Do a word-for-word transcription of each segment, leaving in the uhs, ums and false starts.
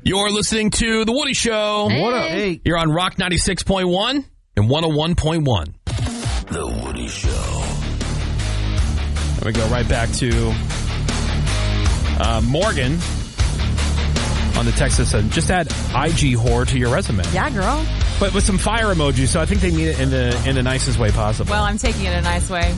You're listening to The Woody Show. Hey. What up? Hey. You're on Rock ninety-six point one and one oh one point one. The Woody Show. And we go right back to uh, Morgan on the text that said, just add I G whore to your resume. Yeah, girl. But with some fire emojis, so I think they mean it in the in the nicest way possible. Well, I'm taking it in a nice way.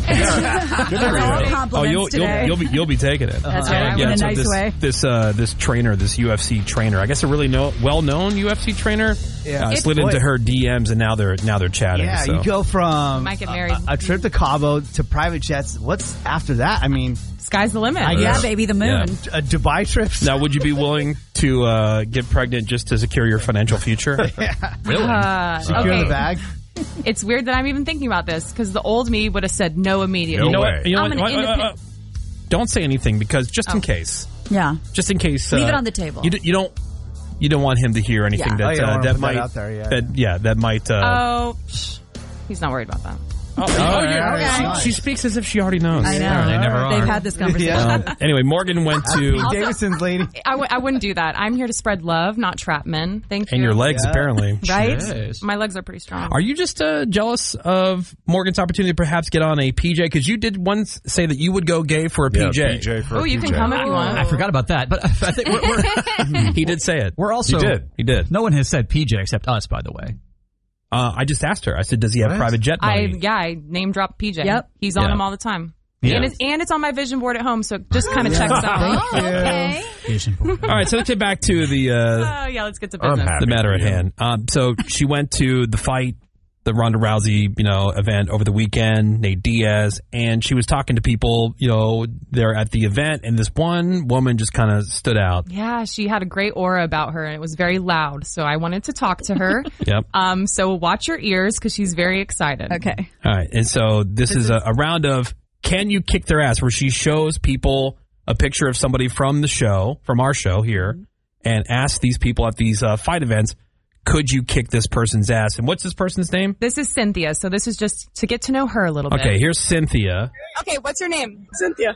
Compliments oh, you'll, today. you'll, you'll be you'll be taking it. That's Uh, right, yeah, in a so nice this, way. This uh, this trainer, this U F C trainer, I guess a really know, well-known U F C trainer, Yeah. uh, It's- slid into her D Ms and now they're now they're chatting. Yeah, so. you go from Might get married. A, a trip to Cabo to private jets. What's after that? I mean, Sky's the limit. I Yeah, guess baby, the moon. Yeah. uh, Dubai trips. Now, would you be willing to uh, get pregnant just to secure your financial future? Really? Uh, Secure okay. the bag. It's weird that I'm even thinking about this because the old me would have said no immediately. you know what? You know I'm what? an Uh, uh, uh, independent. don't say anything because just in Oh. case, Yeah. just in case, Leave uh, it on the table. You, d- you don't. You don't want him to hear anything Yeah. that Oh, you don't uh, wanna that put that might out there, yeah. that yeah that might. Uh, Oh, psh, he's not worried about that. oh, oh, yeah, yeah. okay. She, she speaks as if she already knows. I know. They never are. They've had this conversation. Um, anyway, Morgan went Pete to Davidson's lady. I, w- I wouldn't do that. I'm here to spread love, not trap men. Thank you. and your legs Yeah. apparently. Right? Yes. My legs are pretty strong. Are you just uh, jealous of Morgan's opportunity to perhaps get on a P J? Because you did once say that you would go gay for a Yeah, P J. P J for Oh, a you P can J. come if you want. I forgot about that, but I think we're, we're, He did say it. we're also. He did. He did. No one has said P J except us, by the way. Uh, I just asked her. I said, "Does he have What? private jet I money?" yeah, I name drop P J. Yep. He's on Yeah. him all the time. Yeah. And it's and it's on my vision board at home, so it just kind of checks out. Oh, okay. Asian boy. All right, so let's get back to the uh, Oh yeah, let's get to I'm business. happy. the matter at Yeah. hand. Um, so she went to the fight, the Ronda Rousey, you know, event over the weekend, Nate Diaz, and she was talking to people, you know, there at the event, and this one woman just kind of stood out. Yeah, she had a great aura about her, and it was very loud. So I wanted to talk to her. Yep. Um, so watch your ears because she's very excited. Okay. All right, and so this, is, a, a round of Can You Kick Their Ass, where she shows people a picture of somebody from the show, from our show here, and asks these people at these uh, fight events, could you kick this person's ass? And what's this person's name? This is Cynthia. So this is just to get to know her a little bit. Okay, here's Cynthia. Okay, what's your name? Cynthia.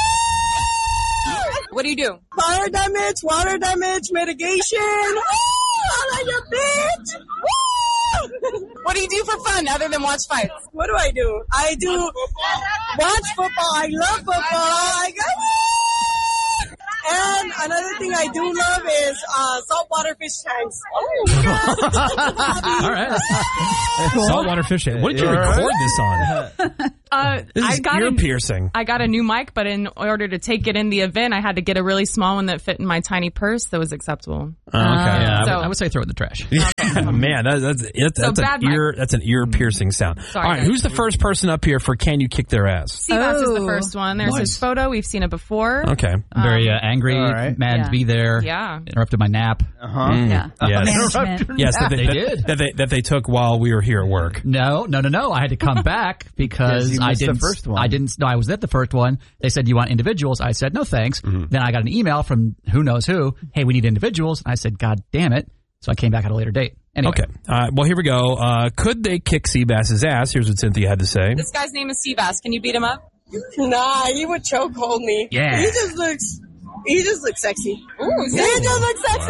What do you do? Fire damage, water damage, mitigation. I like your bitch. What do you do for fun other than watch fights? What do I do? I do watch football. I love football. I got And another thing I do love is uh, saltwater fish tanks. All right. Saltwater fish. What did you record this on? Uh, This I is got ear a, piercing. I got a new mic, but in order to take it in the event, I had to get a really small one that fit in my tiny purse that was acceptable. Oh, okay. Yeah, I, So- would, I would say throw it in the trash. Man, that, that's that's, So that's bad an mic. ear that's an ear piercing sound. Sorry, All right, guys. who's the first person up here for Can You Kick Their Ass? Seabass is the Oh. first one. There's Nice. his photo. We've seen it before. Okay. I'm very uh, angry, All right. mad Yeah. to be there. Yeah. Interrupted my nap. Uh-huh. Mm, Yeah. Yes. Management. Yes, that they, They that, did. that they that they took while we were here at work. No, no, no, no. I had to come back because Because you I missed the didn't. first one. I didn't. No, I was at the first one. They said you want individuals. I said no, thanks. Mm-hmm. Then I got an email from who knows who. Hey, we need individuals. I said, God damn it. So I came back at a later date. Anyway. Okay. Uh, well, here we go. Uh, could they kick Seabass's ass? Here's what Cynthia had to say. This guy's name is Seabass. Can you beat him up? Nah, he would choke hold me. Yeah. He just looks, he just looks sexy. Ooh, he just looks sexy.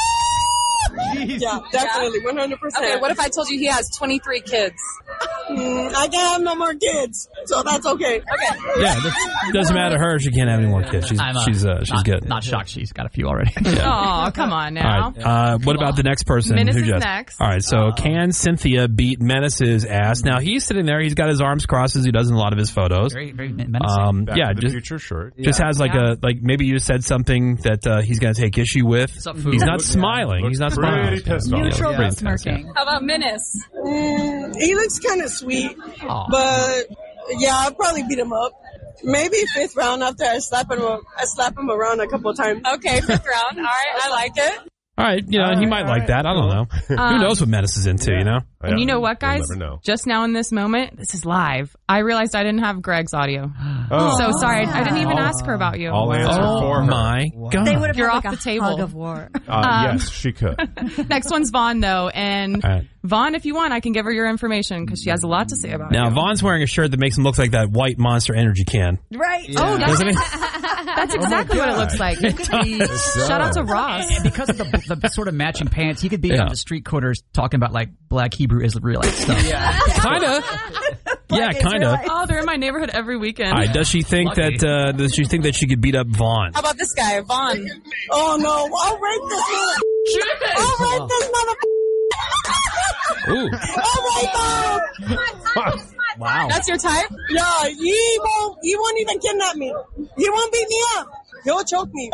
Yeah, definitely, one hundred percent. Okay, what if I told you he has twenty-three kids? Mm, I can't have no more kids, so that's okay. Okay. Yeah, it doesn't matter to her. She can't have any more kids. She's I'm, uh, she's uh, she's not, good. Not shocked. She's got a few already. Oh, come on All now. right. Uh, what about the next person? Menace who is just? next. All right. So can Cynthia beat Menace's ass? Now he's sitting there. He's got his arms crossed as he does in a lot of his photos. very, very menacing. Um, Back yeah, to the just future shirt. just has like Yeah. a like maybe you said something that uh, he's going to take issue with. What's up, fool? He's not Looks- smirling. looks He's not pretty smiling. pissed off. Neutral Yeah, but pretty intense, yeah. smirking. How about Menace? Mm, he looks kind of sweet, Aw. but yeah, I'll probably beat him up. Maybe fifth round after I slap him. I slap him around a couple of times. Okay, fifth round. All right, I like it. All right, you know, he might like that. I don't know. Who Um, knows what Menace is into, you know? And Yeah. you know what, guys? You'll never know. Just now in this moment, this is live. I realized I didn't have Greg's audio. Oh. So sorry, I, I didn't even ask her about you. I'll answer Oh, for her. my God. They would have You're had off like a the table. hug of war. Uh, Um, yes, she could. Next one's Vaughn, though. And All right. Vaughn, if you want, I can give her your information because she has a lot to say about Now, you. Vaughn's wearing a shirt that makes him look like that white Monster Energy can. Right. Oh, that's, Doesn't he? that's exactly what it looks like. Shout out to Ross. And because of the, the sort of matching pants, he could be Yeah. on the street corners talking about like black Hebrew Israelite stuff. Kind of. Yeah, kind of. Oh, they're in my neighborhood every weekend. All right, does she think Lucky. that uh, does she think that she could beat up Vaughn? How about this guy, Vaughn? Oh no, I'll rape this mother. I'll rape this mother. Ooh. I'll rape him. Wow. That's your type? Yeah, he won't. He won't even kidnap me. He won't beat me up. He'll choke me.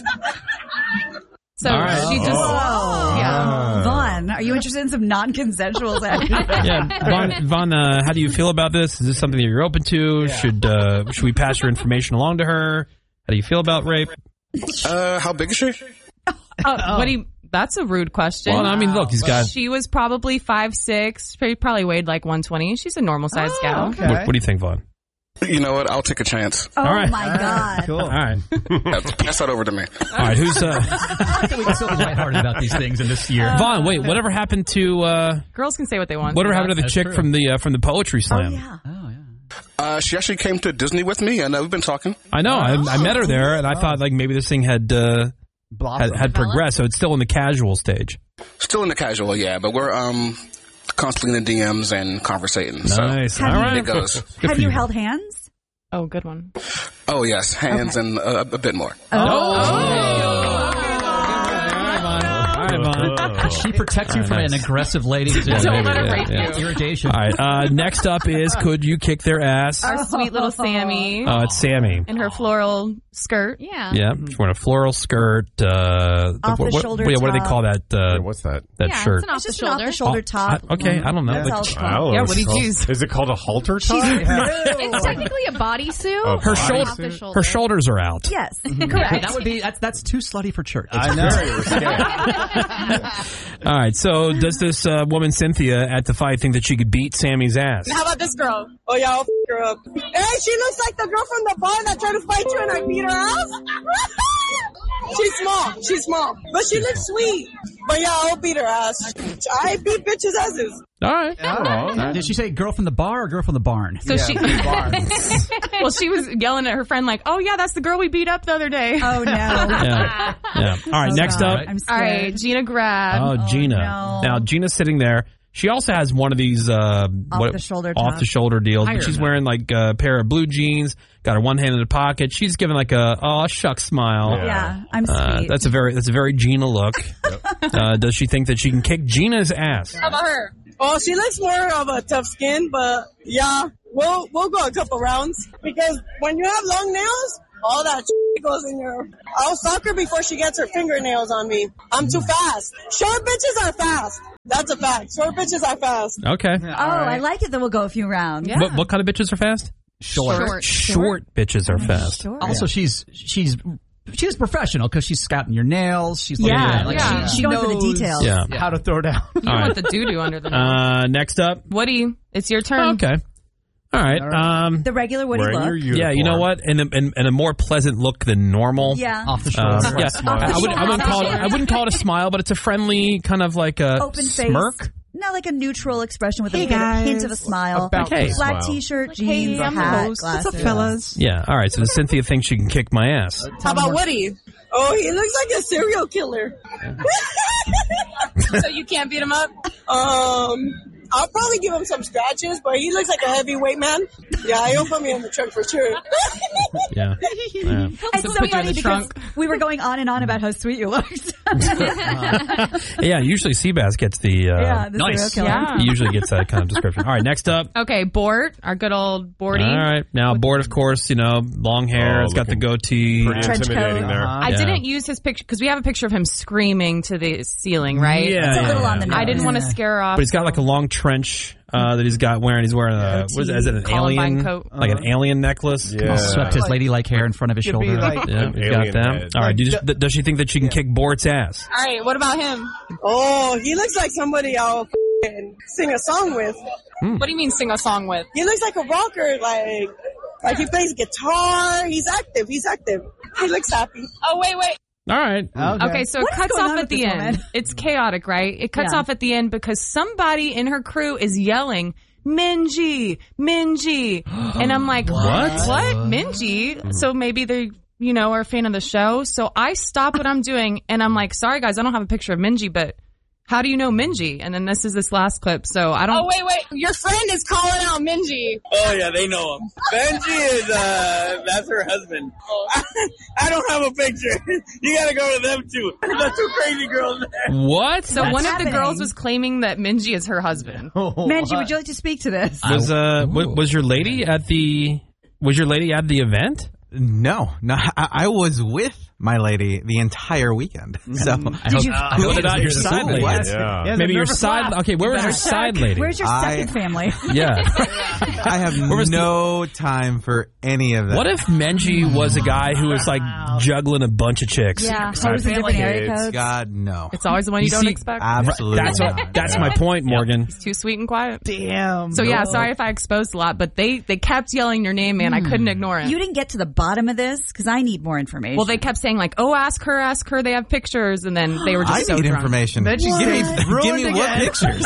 So All right. she just, Oh. yeah. Vaughn, are you interested in some non-consensual sex? Yeah, Vaughn, Vaughn uh, how do you feel about this? Is this something that you're open to? Should uh, should we pass your information along to her? How do you feel about rape? Uh, how big is she? Uh, what do you, that's a rude question. Well, I mean, look, he's got. She was probably five six. She probably weighed like one twenty. She's a normal sized gal. okay. What, what do you think, Vaughn? You know what? I'll take a chance. Oh All right. my God. Cool. All right, Uh, Pass that over to me. all right. Who's uh, We can still be lighthearted about these things in this year. Vaughn? Wait, whatever happened to uh, Girls can say what they want. whatever happened to the That's chick true. from the uh, from the poetry Oh, slam? yeah. Oh, yeah. Uh, she actually came to Disney with me, and uh, we've been talking. I know. I, I met her there, and I thought like maybe this thing had uh, Blossom. had, had progressed. So it's still in the casual stage. Still in the casual, yeah, but we're um constantly in the D Ms and conversating. So Nice. Have All you- right. it goes. Good Have for you you. held hands? Oh, good one. Oh yes, hands Okay. and uh, a bit more. All right, Vaughn. She protects you from nice. an aggressive lady. Yeah, Don't maybe, let her yeah, rape yeah. you. Irritation. All right. Uh, next up is could you kick their ass? Our sweet little Sammy Uh, it's Sammy. in her floral skirt. Yeah. Yeah, she's wearing a floral skirt. Uh, Off the what, what- shoulder yeah, what do they top. call that? Uh, Yeah, what's that? that Yeah, shirt. it's an off It's the just an shoulder. off-the-shoulder top. I- okay, I don't know. That Like, sounds I fun. don't know Yeah, what what do it's you called. choose? Is it called a halter top? It's technically a bodysuit. Oh, her body shoulder, Off the shoulder. her shoulders are out. Yes, correct. That would be that's that's too slutty for church. I know. All right. So does this uh, woman Cynthia at the fight think that she could beat Sammy's ass? How about this girl? Oh yeah, I'll f her up. Hey, she looks like the girl from the bar that tried to fight you and I beat her ass. She's small. She's small, but she looks sweet. But yeah, I'll beat her ass. I beat bitches' asses. All right. Oh. Did she say girl from the bar or girl from the barn? So she, well, she was yelling at her friend like, "Oh yeah, that's the girl we beat up the other day." Oh no. Yeah. Yeah. All right. Oh, next God. up. I'm All scared. right, Gina Grab. Oh, Gina. no. Now Gina's sitting there. She also has one of these uh, what- Off-the-shoulder off top. the shoulder deals. Higher But she's now. wearing like a pair of blue jeans. Got her one hand in the pocket. She's giving like a oh shuck smile. Yeah. Yeah, I'm sweet. Uh, that's a very that's a very Gina look. uh, does she think that she can kick Gina's ass? How about her? Oh, she looks more of a tough skin, but yeah, we'll we'll go a couple rounds because when you have long nails, all that shit goes in your. I'll sock her before she gets her fingernails on me. I'm too fast. Short bitches are fast. That's a fact. Short bitches are fast. Okay. oh, I like it that we'll go a few rounds. Yeah. What, what kind of bitches are fast? Short. Short. Short bitches are fast. Sure. Also, she's she's she's professional because she's scouting your nails. She's looking Yeah. at, like Yeah. she, she She's going for the knows details. Yeah. How to throw down. You don't All want right. the doo doo under the nail. Uh, next up. Woody, it's your turn. Okay. All right. Um, The regular Woody Wearing look. your uniform. yeah. You know what? And a, and, and a more pleasant look than normal. Yeah. off the Um, shoulder. yeah, Smile. I, would, I wouldn't call it. I wouldn't call it a smile, but it's a friendly kind of like a Open face. smirk. No, like a neutral expression with Hey, a bit of guys. hint of a smile. About Okay. the Black smile. t-shirt, Like, jeans, hey, I'm the hat, host. glasses. What's up, fellas? Yeah. All right. So does Cynthia think she can kick my ass? How about Woody? Oh, he looks like a serial killer. So you can't beat him up? Um, I'll probably give him some scratches, but he looks like a heavyweight man. Yeah, he'll put me in the trunk for sure. Yeah. Yeah. It's So so put you in funny the because trunk. we were going on and on about how sweet you looked. Yeah. Usually Seabass gets the. Uh, yeah, the Nice. serial killer. Yeah. He usually gets that kind of description. All right. Next up. Okay, Bort, our good old Borty. All right. Now, Bort, of course, you know, long hair. Oh, it's got the looking goatee. Pretty Trench intimidating coat. there. Uh-huh. I Yeah. didn't use his picture because we have a picture of him screaming to the ceiling, right? Yeah. It's a little yeah, on the yeah. nose. I didn't want to Yeah. scare her off. But he's got like a long trench uh, that he's got wearing. He's wearing a what is, it, is it an Columbine alien coat. like an alien necklace? Yeah. Swept his ladylike hair in front of his Could be shoulder. like- Yeah, An he's got alien them. head. All right. Do you Like, just, does she think that she can kick Bort's ass? All right, what about him? Oh, he looks like somebody I'll f- and sing a song with. What do you mean sing a song with? He looks like a rocker, like like he plays guitar. He's active. He's active. He looks happy. Oh, wait, wait. All right. Okay. Okay, so What it is cuts going off on at with the this end. woman? It's chaotic, right? It cuts Yeah. off at the end because somebody in her crew is yelling, Minji, Minji. And I'm like, What? What? Minji? So maybe they, you know, are a fan of the show. So I stop what I'm doing and I'm like, sorry guys, I don't have a picture of Minji, but how do you know Minji? And then this is this last clip. So I don't. Oh wait, wait! Your friend is calling out Minji. Oh yeah, they know him. Benji is uh, that's her husband. I don't have a picture. You gotta go to them too. The two crazy girls there. What? So one of the happening? girls was claiming that Minji is her husband. Menji, would you like to speak to this? Was uh w- was your lady at the was your lady at the event? No, no, I, I was with my lady the entire weekend. So I hope, you- I hope Who not your is- side Who? lady. What? Yeah, Maybe your nervous side. laugh. Okay, where was your side lady? Where's your I- second family? Yeah. I have was no time for any of that. What if Menji was a guy who was like juggling a bunch of chicks? Yeah, Side hoes in different family. area codes. God, no. It's always the one you, You don't see- expect. Absolutely. That's what. not. That's my point, Morgan. It's too sweet and quiet. Damn. So yeah, bro. sorry if I exposed a lot, but they they kept yelling your name, man. I couldn't ignore it. You didn't get to the bottom of this because I need more information. Well, they kept saying like, "Oh, ask her, ask her. They have pictures," and then they were just I so need drunk. information. Then she Give me, gets give me ruined what again. pictures?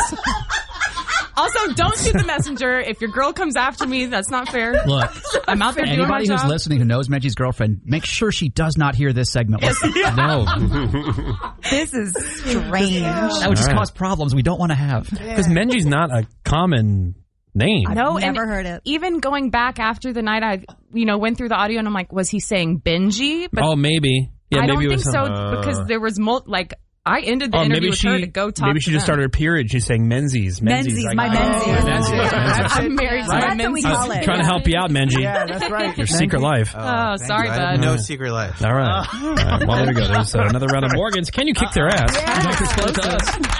Also, don't shoot the messenger. If your girl comes after me, that's not fair. Look, I'm out there doing my anybody who's job. listening who knows Menji's girlfriend, make sure she does not hear this segment. No, This is strange. That would just All right. cause problems we don't want to have. because Menji's not a common name. No, Never and heard it. Even going back after the night, I you know went through the audio and I'm like, was he saying Benji? But Oh, maybe. Yeah, I maybe don't it think was so some- because there was mul- like I ended the Oh, interview maybe with she. her to go talk. Maybe she to just them. started her period. She's saying Menzies. Menzies, like, my oh, Menzies. Menzies. I'm married to Right. my That's what we men's. call it. Trying to help you out, Menji. Yeah, that's right. Your secret life. Oh, thank sorry, you. I have bud. no Yeah. secret life. All right. All right. Well, there we go. There's uh, another round of Morgan's. Can you kick their ass? Don't disclose to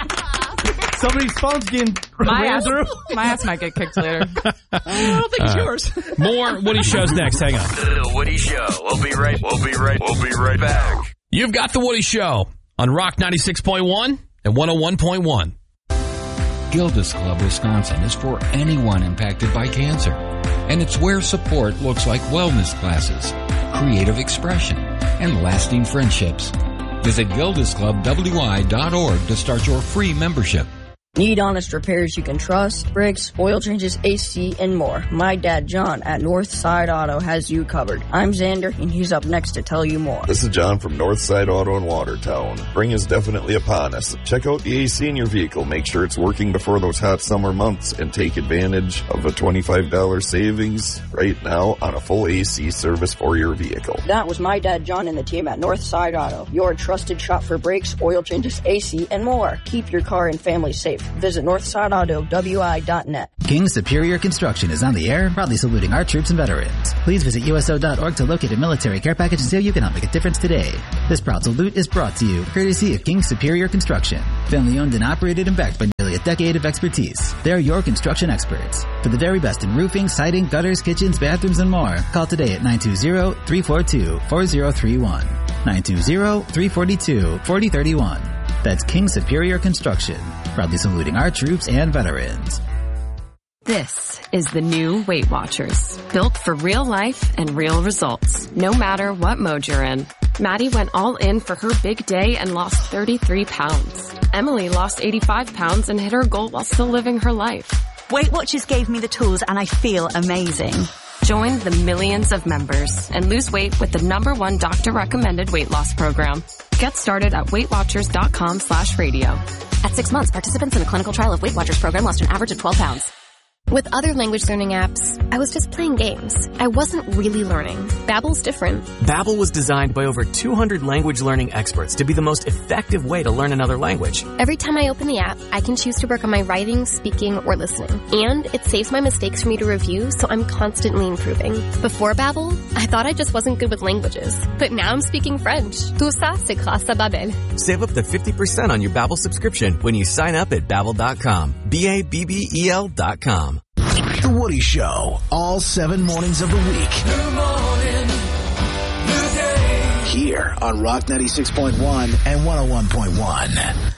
us. Somebody's phone's getting My ran ass, through. my ass might get kicked later. I don't think it's yours. More Woody shows next. Hang on. The Woody Show. We'll be right. We'll be right. We'll be right back. You've got the Woody Show on Rock ninety-six point one and one oh one point one. Gilda's Club Wisconsin is for anyone impacted by cancer. And it's where support looks like wellness classes, creative expression, and lasting friendships. Visit gildas club w i dot org to start your free membership. Need honest repairs you can trust? Brakes, oil changes, A C, and more. My dad, John, at Northside Auto has you covered. I'm Xander, and he's up next to tell you more. This is John from Northside Auto in Watertown. Spring is definitely upon us. Check out the A C in your vehicle. Make sure it's working before those hot summer months and take advantage of a twenty-five dollars savings right now on a full A C service for your vehicle. That was my dad, John, and the team at Northside Auto, your trusted shop for brakes, oil changes, A C, and more. Keep your car and family safe. Visit northside auto w i dot net. King Superior Construction is on the air, proudly saluting our troops and veterans. Please visit U S O dot org to locate a military care package and see how you can help make a difference today. This proud salute is brought to you courtesy of King Superior Construction. Family owned and operated and backed by nearly a decade of expertise. They're your construction experts. For the very best in roofing, siding, gutters, kitchens, bathrooms, and more, call today at nine two zero, three four two, four zero three one. nine two zero, three four two, four zero three one. That's King Superior Construction, proudly saluting our troops and veterans. This is the new Weight Watchers, built for real life and real results, no matter what mode you're in. Maddie went all in for her big day and lost thirty-three pounds. Emily lost eighty-five pounds and hit her goal while still living her life. Weight Watchers gave me the tools and I feel amazing. Join the millions of members and lose weight with the number one doctor-recommended weight loss program. Get started at weightwatchers.com slash radio. At six months, participants in a clinical trial of Weight Watchers program lost an average of twelve pounds. With other language learning apps, I was just playing games. I wasn't really learning. Babbel's different. Babbel was designed by over two hundred language learning experts to be the most effective way to learn another language. Every time I open the app, I can choose to work on my writing, speaking, or listening. And it saves my mistakes for me to review, so I'm constantly improving. Before Babbel, I thought I just wasn't good with languages. But now I'm speaking French. Tout ça, c'est grâce à Babbel. Save up to fifty percent on your Babbel subscription when you sign up at babbel dot com. B A B B E L dot com. The Woody Show, all seven mornings of the week. Good morning, good day. Here on Rock ninety-six point one and one oh one point one.